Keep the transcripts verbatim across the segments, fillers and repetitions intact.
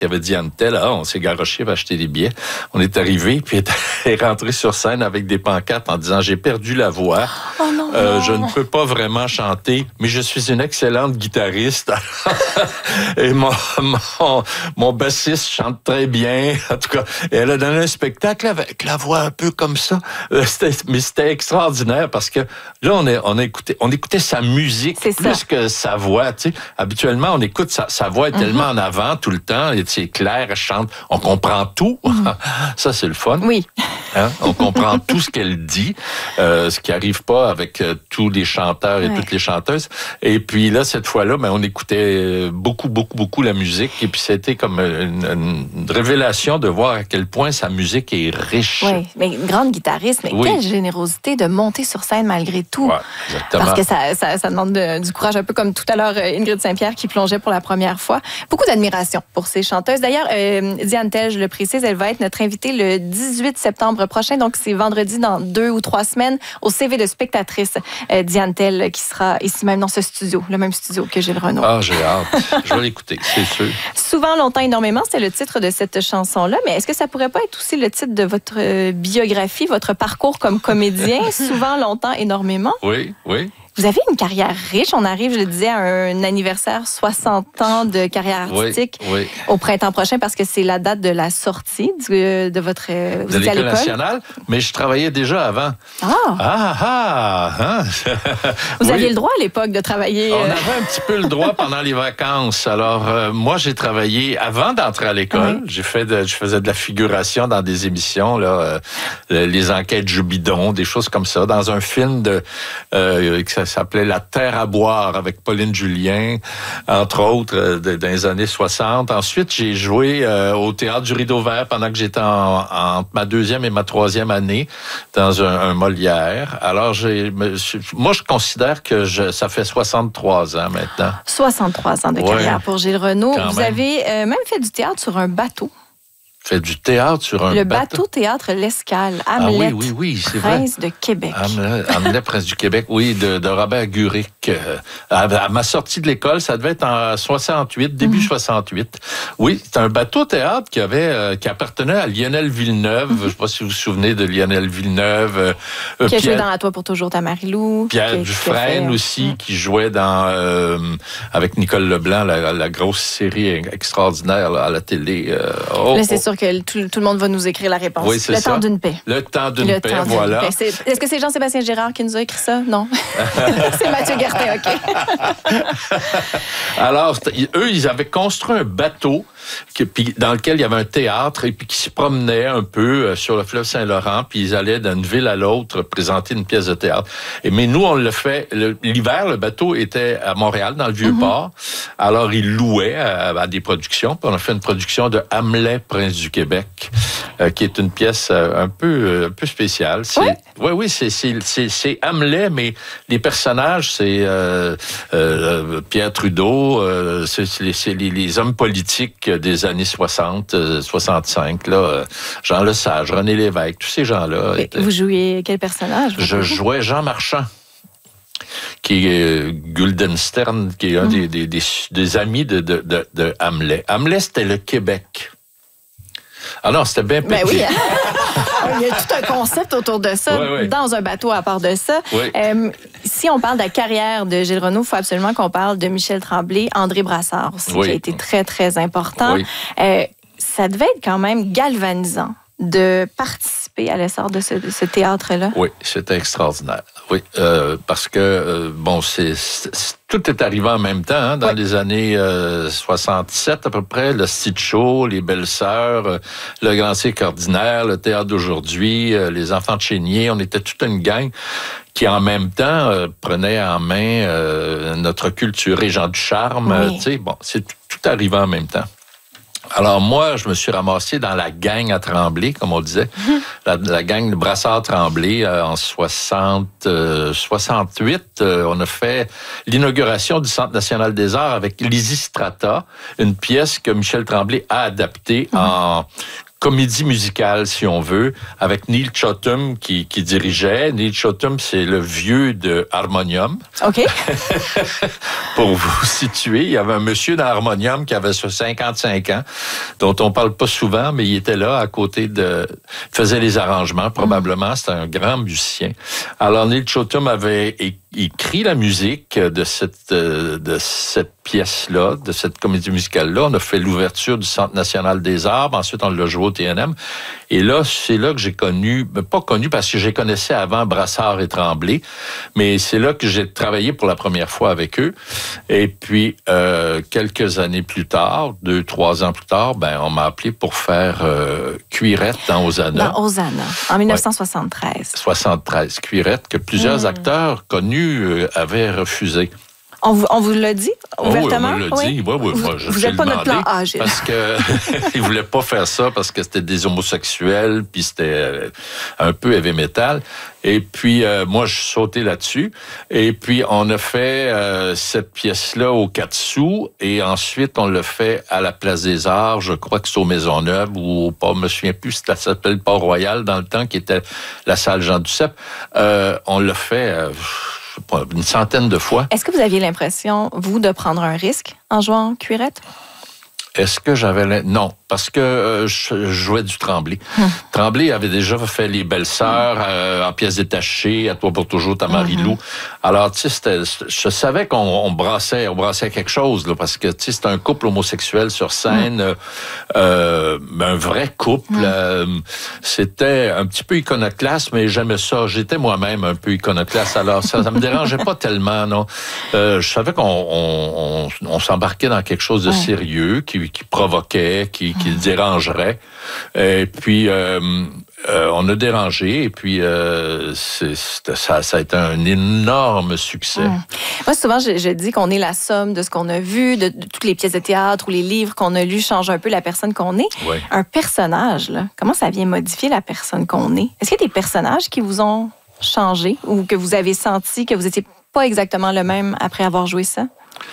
Il y avait Diane Tell, là, on s'est garoché pour acheter des billets. On est arrivé, puis elle est rentrée sur scène avec des pancartes en disant « J'ai perdu la voix. Oh non, euh, non. Je ne peux pas vraiment chanter, mais je suis une excellente guitariste. » Et mon, mon, mon bassiste chante très bien. En tout cas, et elle a donné un spectacle avec la voix un peu comme ça. C'était, mais c'était extraordinaire parce que là, on, est, on, a écouté, on écoutait sa musique C'est plus ça. que sa voix. Tu sais. Habituellement, on écoute sa, sa voix est tellement Mm-hmm. en avant tout le temps. Et c'est clair, elle chante. On comprend tout. Mm-hmm. Ça, c'est le fun. Oui. Hein? On comprend tout ce qu'elle dit, euh, ce qui arrive pas avec euh, tous les chanteurs et ouais. toutes les chanteuses. Et puis là, cette fois-là, ben, on écoutait beaucoup, beaucoup, beaucoup la musique. Et puis c'était comme une, une révélation de voir à quel point sa musique est riche. Oui, mais une grande guitariste, mais oui. quelle générosité de monter sur scène malgré tout. Ouais, exactement. Parce que ça, ça, ça demande de, du courage, un peu comme tout à l'heure Ingrid Saint-Pierre qui plongeait pour la première fois. Beaucoup d'admiration pour ces chanteuses. D'ailleurs, euh, Diane Tell, je le précise, elle va être notre invitée le dix-huit septembre prochain, donc c'est vendredi dans deux ou trois semaines, au C V de spectatrice. Euh, Diane Tell qui sera ici même dans ce studio, le même studio que Gilles Renaud. Ah, j'ai hâte. Je vais l'écouter, c'est sûr. Souvent, longtemps, énormément, c'est le titre de cette chanson-là, mais est-ce que ça pourrait pas être aussi le titre de votre euh, biographie, votre parcours comme comédien? Souvent, longtemps, énormément. Oui, oui. Vous avez une carrière riche. On arrive, je le disais, à un anniversaire soixante ans de carrière artistique oui, oui. au printemps prochain parce que c'est la date de la sortie du, de votre... Vous de étiez à l'École l'école nationale, mais je travaillais déjà avant. Ah! Ah, ah! Hein? Vous oui. aviez le droit à l'époque de travailler... On euh... avait un petit peu le droit pendant les vacances. Alors, euh, moi, j'ai travaillé avant d'entrer à l'école. Oui. J'ai fait de, je faisais de la figuration dans des émissions, là, euh, les enquêtes Joubidon, des choses comme ça, dans un film de euh, qui s'appelait La Terre à boire avec Pauline Julien, entre autres, euh, de, dans les années soixante. Ensuite, j'ai joué euh, au Théâtre du Rideau Vert pendant que j'étais en, en ma deuxième et ma troisième année dans un, un Molière. Alors, j'ai, moi, je considère que je, ça fait soixante-trois ans maintenant. soixante-trois ans de carrière ouais, pour Gilles Renaud. Vous même. avez euh, même fait du théâtre sur un bateau. Fait du théâtre sur un le bateau. bateau théâtre L'Escale, Ah Hamlet, oui, oui, oui, c'est Prince vrai. de Québec. Hamlet, Hamlet, Prince du Québec, oui, de, de Robert Guric. Euh, à, à ma sortie de l'école, ça devait être en soixante-huit, début mm-hmm. soixante-huit. Oui, c'est un bateau théâtre qui avait, euh, qui appartenait à Lionel Villeneuve. Mm-hmm. Je ne sais pas si vous vous souvenez de Lionel Villeneuve. Euh, qui a Pierre, joué dans À toi pour toujours ta Marie-Lou. Pierre qui, Dufresne qui aussi, mm-hmm. qui jouait dans, euh, avec Nicole Leblanc, la, la grosse série extraordinaire là, à la télé. Euh, oh, Là, c'est oh. sûr que tout, tout le monde va nous écrire la réponse. Oui, c'est le ça. temps d'une paix. Le temps d'une le paix, temps voilà. D'une paix. C'est, est-ce que c'est Jean-Sébastien Gérard qui nous a écrit ça? Non. C'est Mathieu Gertin, OK. Alors, eux, ils avaient construit un bateau qui, puis, dans lequel il y avait un théâtre et puis qui se promenait un peu euh, sur le fleuve Saint-Laurent, puis ils allaient d'une ville à l'autre présenter une pièce de théâtre. Et, mais nous, on le fait, le, l'hiver, le bateau était à Montréal, dans le Vieux-Port. Mm-hmm. Alors, ils louaient à, à des productions. Puis on a fait une production de Hamlet, Prince du Québec, euh, qui est une pièce euh, un peu, euh, un peu spéciale. C'est, oui, oui, oui c'est, c'est, c'est, c'est Hamlet, mais les personnages, c'est euh, euh, Pierre Trudeau, euh, c'est, c'est, c'est les, les hommes politiques des années soixante, soixante-cinq, là, Jean Lesage, René Lévesque, tous ces gens-là. Et vous jouiez quel personnage? Je jouais Jean Marchand, qui est Guildenstern, qui est un mmh. des, des, des, des amis de, de, de, de Hamlet. Hamlet, c'était le Québec. Ah non, c'était bien ben oui, il y a tout un concept autour de ça, oui, oui. dans un bateau à part de ça. Oui. Euh, si on parle de la carrière de Gilles Renaud, il faut absolument qu'on parle de Michel Tremblay, André Brassard aussi, oui. qui a été très, très important. Oui. Euh, ça devait être quand même galvanisant de participer à l'essor de ce, de ce théâtre-là. Oui, c'était extraordinaire. Oui, euh, parce que, euh, bon, c'est, c'est, tout est arrivé en même temps, hein, dans oui. les années euh, soixante-sept à peu près, le Stitch Show, les Belles-Sœurs, euh, le Grand Cirque Ordinaire, le Théâtre d'aujourd'hui, euh, les Enfants de Chénier, on était toute une gang qui, en même temps, euh, prenait en main euh, notre culture, Régent du Charme, oui. euh, tu sais, bon, c'est tout, tout arrivé en même temps. Alors moi, je me suis ramassé dans la gang à Tremblay, comme on disait, mmh. la, la gang de Brassard-Tremblay euh, en soixante, euh, soixante-huit. Euh, on a fait l'inauguration du Centre national des arts avec Lysistrata, une pièce que Michel Tremblay a adaptée mmh. en comédie musicale, si on veut, avec Neil Chotum qui, qui dirigeait. Neil Chotum, c'est le vieux de Harmonium. OK. Pour vous situer, il y avait un monsieur dans Harmonium qui avait cinquante-cinq ans, dont on parle pas souvent, mais il était là à côté de... Il faisait les arrangements, probablement. C'était un grand musicien. Alors, Neil Chotum avait écrit la musique de cette, de cette pièce-là, de cette comédie musicale-là. On a fait l'ouverture du Centre national des arts. Ensuite, on l'a joué au T N M. Et là, c'est là que j'ai connu, pas connu parce que je les connaissais avant Brassard et Tremblay, mais c'est là que j'ai travaillé pour la première fois avec eux. Et puis, euh, quelques années plus tard, deux, trois ans plus tard, ben, on m'a appelé pour faire euh, Cuirette dans Hosanna. Dans Hosanna, en dix-neuf cent soixante-treize. Ouais. soixante-treize, Cuirette, que plusieurs mmh. acteurs connus euh, avaient refusé. On vous, on vous l'a dit ouvertement? Oh oui, on me l'a dit. Oui, oui, vous, moi, je vous n'êtes pas notre plan A, Gilles. Parce que ils voulaient pas faire ça parce que c'était des homosexuels, puis c'était un peu heavy metal. Et puis, euh, moi, je suis sauté là-dessus. Et puis, on a fait euh, cette pièce-là au quatre sous. Et ensuite, on l'a fait à la Place des Arts. Je crois que c'est au Maisonneuve ou au Port, je me souviens plus, ça s'appelait le Port-Royal dans le temps, qui était la salle Jean Duceppe. Euh, on l'a fait... Euh, une centaine de fois. Est-ce que vous aviez l'impression, vous, de prendre un risque en jouant Cuirette? Est-ce que j'avais... L'... Non, parce que euh, je jouais du Tremblay. Hum. Tremblay avait déjà fait Les Belles-Sœurs hum. euh, en pièces détachées, À toi pour toujours, ta Marie-Lou. Hum. Alors, tu sais, je savais qu'on on brassait, on brassait quelque chose, là, parce que, tu sais, c'était un couple homosexuel sur scène, hum. euh, un vrai couple. Hum. Euh, c'était un petit peu iconoclaste, mais j'aimais ça. J'étais moi-même un peu iconoclaste, alors ça, ça me dérangeait pas tellement, non. Euh, je savais qu'on on, on, on s'embarquait dans quelque chose de hum. sérieux, qui qui provoquait, qui, qui le dérangerait. Et puis, euh, euh, on a dérangé. Et puis, euh, c'est, ça, ça a été un énorme succès. Mmh. Moi, souvent, je, je dis qu'on est la somme de ce qu'on a vu, de, de toutes les pièces de théâtre ou les livres qu'on a lus changent un peu la personne qu'on est. Oui. Un personnage, là, comment ça vient modifier la personne qu'on est? Est-ce qu'il y a des personnages qui vous ont changé ou que vous avez senti que vous n'étiez pas exactement le même après avoir joué ça?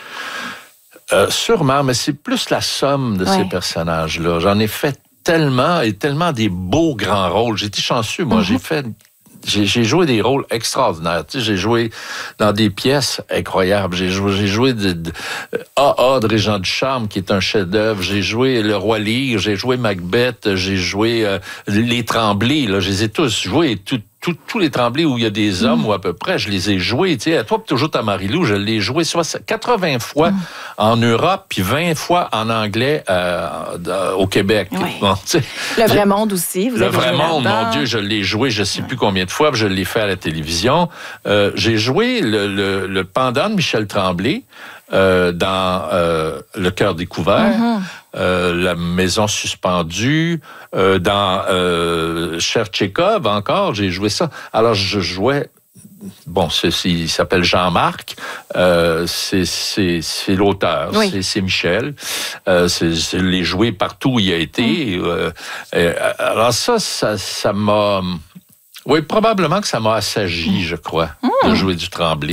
Euh, sûrement, mais c'est plus la somme de ouais. ces personnages-là. J'en ai fait tellement et tellement des beaux grands rôles. J'ai été chanceux, moi. Mm-hmm. J'ai fait... J'ai, j'ai joué des rôles extraordinaires. Tu sais, j'ai joué dans des pièces incroyables. J'ai joué, j'ai joué de, de A A de Régent Ducharme, qui est un chef-d'œuvre. J'ai joué Le Roi Lear, j'ai joué Macbeth, j'ai joué euh, Les Tremblay. Là, je les ai tous joués. Tout, tout, tous les Tremblay où il y a des hommes, mmh. ou à peu près, je les ai joués. Tu sais, à toi, toujours ta Marie-Lou, je l'ai joué quatre-vingts fois mmh. en Europe, puis vingt fois en anglais euh, au Québec. Oui. Bon, le Vrai Monde aussi. Vous le avez Vrai Monde, là-dedans. mon Dieu, je l'ai joué, je ne sais ouais. plus combien de fois, puis je l'ai fait à la télévision. Euh, j'ai joué le, le, le pendant de Michel Tremblay euh, dans euh, Le Cœur découvert. Mmh. Euh, La Maison suspendue, euh, dans euh, Cher Tchekhov encore, j'ai joué ça. Alors, je jouais... Bon, c'est, c'est, il s'appelle Jean-Marc, euh, c'est, c'est, c'est l'auteur, oui. c'est, c'est Michel. Euh, c'est, c'est les jouer partout où il a été. Mmh. Euh, euh, alors ça, ça, ça m'a... Oui, probablement que ça m'a assagi, je crois, mmh. de jouer du Tremblay.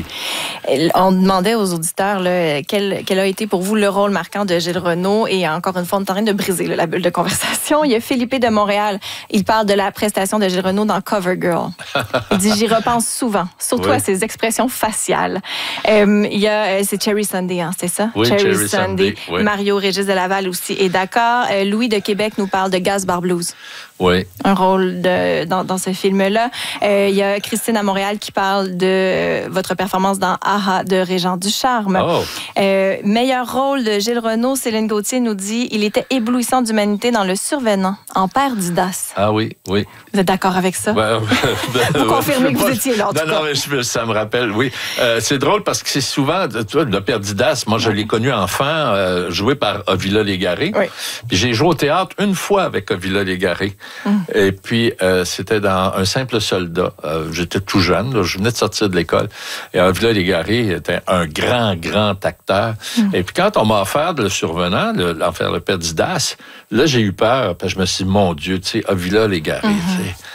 On demandait aux auditeurs là, quel, quel a été pour vous le rôle marquant de Gilles Renaud. Et encore une fois, on est en train de briser là, la bulle de conversation. Il y a Philippe de Montréal. Il parle de la prestation de Gilles Renaud dans Cover Girl. Il dit « J'y repense souvent, surtout oui. à ses expressions faciales. Euh, » Il y a, c'est Cherry Sunday, hein, c'est ça? Oui, Cherry, Cherry Sunday. Sunday. Oui. Mario Régis de Laval aussi est d'accord. Euh, Louis de Québec nous parle de Gas Bar Blues. Oui. Un rôle de, dans, dans ce film-là. Euh, il y a Christine à Montréal qui parle de euh, votre performance dans Aha de Régent Ducharme. Oh. Euh, meilleur rôle de Gilles Renaud, Céline Gauthier nous dit il était éblouissant d'humanité dans Le Survenant, en père d'Idas. Ah oui, oui. Vous êtes d'accord avec ça? Ben, ben, vous confirmez que vous étiez là, en tout non, cas. Non, mais je, ça me rappelle, oui. Euh, c'est drôle parce que c'est souvent, tu vois, le père d'Idas, moi, je l'ai connu enfant, euh, joué par Ovila Légaré. Oui. Puis j'ai joué au théâtre une fois avec Ovila Légaré. Mm. Et puis, euh, c'était dans Un simple soldat. Euh, j'étais tout jeune, là, je venais de sortir de l'école. Et Ovila Légaré était un grand, grand acteur. Mm. Et puis, quand on m'a offert Le Survenant, le, l'enfer le père d'Idas, là, j'ai eu peur. Puis je me suis dit, mon Dieu, tu sais, Ovila Légaré, mm-hmm. tu sais.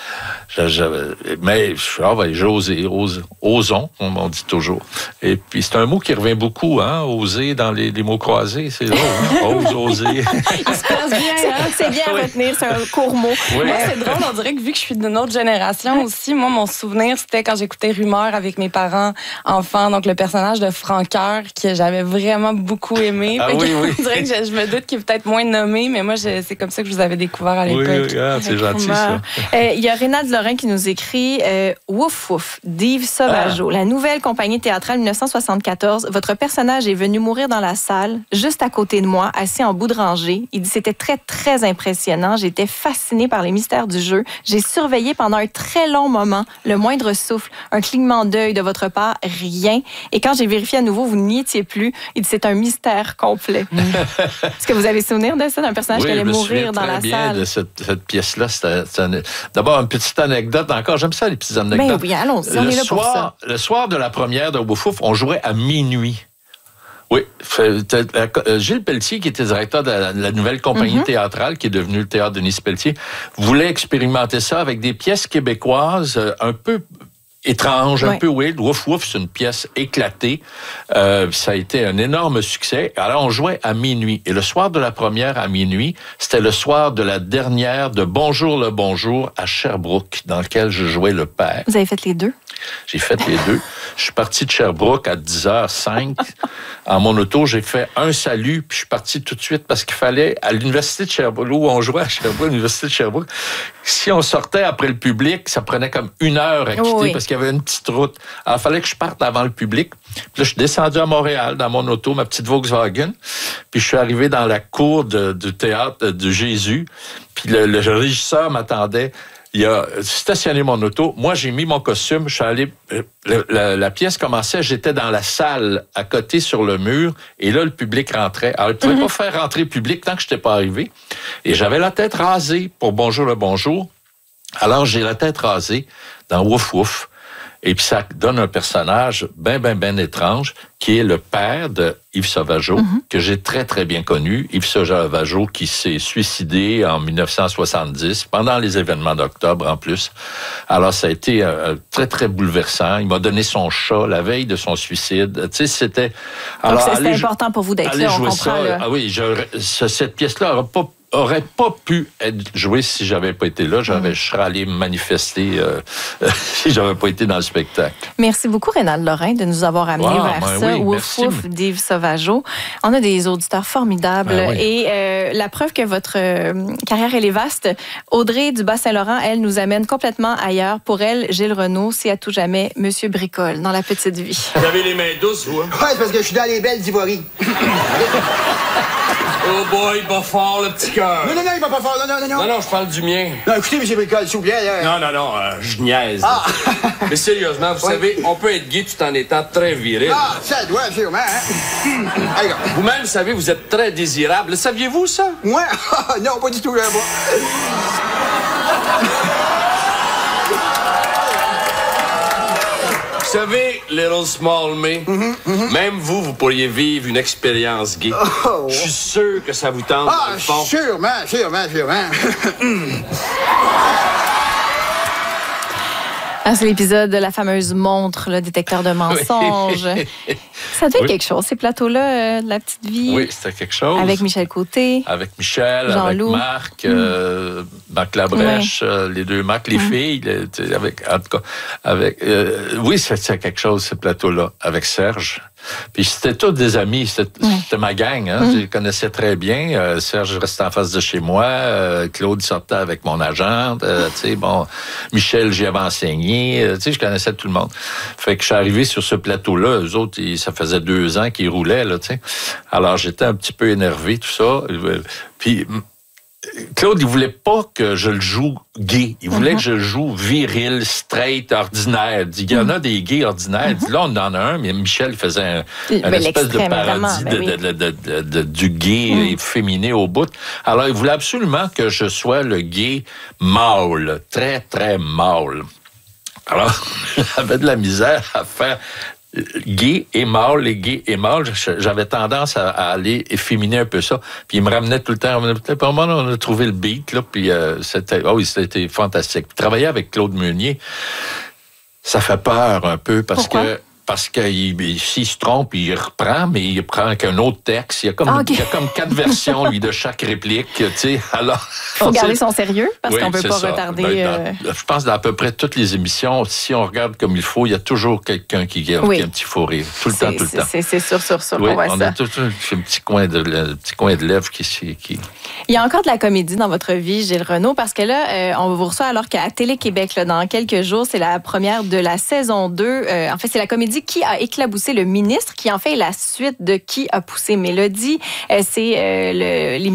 Je, je, mais ah ouais, j'ai osé, ose, osons, on dit toujours. Et puis c'est un mot qui revient beaucoup, hein, oser dans les, les mots croisés, c'est drôle, hein? Ose, oser. Il se passe bien, hein? C'est bien à retenir, c'est un court mot. Oui. Moi, c'est drôle, on dirait que vu que je suis d'une autre génération aussi, moi, mon souvenir, c'était quand j'écoutais Rumeur avec mes parents enfants, donc le personnage de Francoeur, que j'avais vraiment beaucoup aimé. Ah oui, oui. On dirait que je, je me doute qu'il est peut-être moins nommé, mais moi, je, c'est comme ça que je vous avais découvert à l'époque. Oui, oui, ah, c'est gentil, ça. Euh, il y a Rénal Lorrain qui nous écrit euh, Wouf Wouf d'Yves Sauvageau, ah. La nouvelle compagnie théâtrale dix-neuf cent soixante-quatorze. Votre personnage est venu mourir dans la salle, juste à côté de moi, assis en bout de rangée. Il dit c'était très, très impressionnant. J'étais fascinée par les mystères du jeu. J'ai surveillé pendant un très long moment le moindre souffle, un clignement d'œil de votre part, rien. Et quand j'ai vérifié à nouveau, vous n'y étiez plus. Il dit c'est un mystère complet. Est-ce que vous avez souvenir de ça, d'un personnage oui, qui allait mourir dans la bien salle? De cette, cette pièce-là. C'était, c'était... D'abord, une petite anecdote encore. J'aime ça, les petites anecdotes. Ben oui, allons-y, on le est là soir, pour ça. Le soir de la première de Wouf Wouf, on jouait à minuit. Oui, Gilles Pelletier, qui était directeur de la, de la nouvelle compagnie mm-hmm. théâtrale, qui est devenue le Théâtre Denis Pelletier, voulait expérimenter ça avec des pièces québécoises un peu étranges, ouais. un peu weird. Wouf Wouf, c'est une pièce éclatée. Euh, ça a été un énorme succès. Alors, on jouait à minuit. Et le soir de la première, à minuit, c'était le soir de la dernière de Bonjour le Bonjour à Sherbrooke, dans lequel je jouais le père. Vous avez fait les deux? J'ai fait les deux. Je suis parti de Sherbrooke à dix heures cinq. En mon auto, j'ai fait un salut, puis je suis parti tout de suite parce qu'il fallait, à l'université de Sherbrooke, où on jouait à Sherbrooke, l'université de Sherbrooke, si on sortait après le public, ça prenait comme une heure à quitter oui. parce qu'il y avait une petite route. Alors, il fallait que je parte avant le public. Puis là, je suis descendu à Montréal dans mon auto, ma petite Volkswagen. Puis je suis arrivé dans la cour de, du théâtre de Jésus. Puis le, le régisseur m'attendait. Il a stationné mon auto. Moi, j'ai mis mon costume. Je suis allé. La, la, la pièce commençait. J'étais dans la salle à côté sur le mur. Et là, le public rentrait. Alors, il ne pouvait mm-hmm. pas faire rentrer le public tant que je n'étais pas arrivé. Et j'avais la tête rasée pour Bonjour le Bonjour. Alors, j'ai la tête rasée dans Wouf Wouf. Et puis, ça donne un personnage bien, bien, bien étrange, qui est le père de Yves Sauvageau, mm-hmm. que j'ai très, très bien connu. Yves Sauvageau qui s'est suicidé en dix-neuf cent soixante-dix, pendant les événements d'octobre en plus. Alors, ça a été euh, très, très bouleversant. Il m'a donné son chat la veille de son suicide. Tu sais, c'était... Alors, donc, c'était important pour vous d'être là, on comprend. Ça, là. Ah oui, je, cette pièce-là n'aurait pas aurait pas pu être joué si j'avais pas été là. J'aurais, mmh. Je serais allé manifester euh, si j'avais pas été dans le spectacle. Merci beaucoup, Rénal Lorrain, de nous avoir amené wow, vers ben ça. Oui, Wouf Wouf d'Yves Sauvageau. On a des auditeurs formidables. Ben oui. Et euh, la preuve que votre euh, carrière, elle est vaste. Audrey du Bas-Saint-Laurent, elle, nous amène complètement ailleurs. Pour elle, Gilles Renaud, c'est à tout jamais Monsieur Bricole dans La Petite Vie. Vous avez les mains douces, vous? Hein? Oui, c'est parce que je suis dans les belles ivories. Oh boy, il va fort, le petit cœur. Non, non, non, il va pas fort. Non, non, non, non. Non, non, je parle du mien. Non, écoutez, M. Bricole, s'il vous plaît. Là. Non, non, non, euh, je niaise. Ah. Mais sérieusement, vous ouais. savez, on peut être gay tout en étant très viril. Ah, ça doit, sûrement, hein. Allez, vous-même, vous savez, vous êtes très désirable. Le saviez-vous, ça? Moi? Non, pas du tout, là, moi. Vous savez, Little Small Me, mm-hmm, mm-hmm. même vous, vous pourriez vivre une expérience gay. Oh, je suis sûr que ça vous tente. Ah, sûrement, sûrement, sûrement. Ah, c'est l'épisode de la fameuse montre, le détecteur de mensonges. Oui. Ça devait être oui. quelque chose, ces plateaux-là, euh, de La Petite Vie. Oui, c'était quelque chose. Avec Michel Côté. Avec Michel, Jean-Loup. Avec Marc, mmh. euh, Marc Labrèche, oui. euh, les deux Marc, les mmh. filles. Les, avec, en tout cas, avec, euh, oui, c'était quelque chose, ces plateaux-là, avec Serge. Puis c'était tous des amis, c'était, oui. c'était ma gang, hein? Mmh. Je les connaissais très bien. Euh, Serge restait en face de chez moi, euh, Claude sortait avec mon agent, euh, tu sais, bon, Michel, j'y avais enseigné, euh, tu sais, je connaissais tout le monde. Fait que je suis arrivé sur ce plateau-là, eux autres, ils, ça faisait deux ans qu'ils roulaient, là, tu sais. Alors j'étais un petit peu énervé, tout ça. Puis Claude, il voulait pas que je le joue gay. Il voulait mm-hmm. que je le joue viril, straight, ordinaire. Il y en a mm-hmm. des gays ordinaires. Mm-hmm. Là, on en a un, mais Michel faisait un, un espèce de parodie de, oui. de, de, de, de, de, du gay mm. féminin au bout. Alors, il voulait absolument que je sois le gay mâle, très, très mâle. Alors, j'avais de la misère à faire gay et mâle, les gays et mâles, j'avais tendance à, à aller efféminer un peu ça. Puis il me ramenait tout le temps. Pour un moment, on a trouvé le beat, là, puis euh, c'était, oh oui, c'était fantastique. Puis, travailler avec Claude Meunier, ça fait peur un peu parce Pourquoi? que Parce qu'il s'il se trompe, il reprend, mais il prend qu'un autre texte. Il y a comme, Ah, okay. il y a comme quatre versions, lui, de chaque réplique. Tu sais, alors, il faut garder son sérieux parce oui, qu'on ne peut pas ça. retarder. Ben, dans, euh... Je pense dans à peu près toutes les émissions, si on regarde comme il faut, il y a toujours quelqu'un qui, qui oui. a un petit fou rire. Tout le temps, tout le temps. C'est, c'est sûr, sûr, sûr. Oui, on voit on ça. a tout un petit coin de, le petit coin de lèvres qui, qui... Il y a encore de la comédie dans votre vie, Gilles Renaud, parce que là, euh, on vous reçoit alors qu'à Télé-Québec, là, dans quelques jours, c'est la première de la saison deux. Euh, en fait, c'est la comédie Qui a éclaboussé le ministre, qui en fait est la suite de Qui a poussé Mélodie. Euh, c'est euh, le, l'émission